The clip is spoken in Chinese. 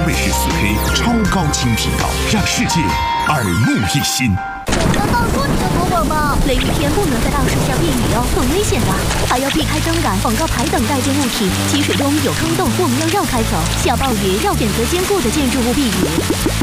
卫视4K 超高清频道，让世界耳目一新。 能告诉你的多广吗？雷雨天不能在大树下避雨哦，很危险的，还要避开灯杆、广告牌等带电物体。积水中有坑洞，我们要绕开走。下暴雨要选择坚固的建筑物避雨。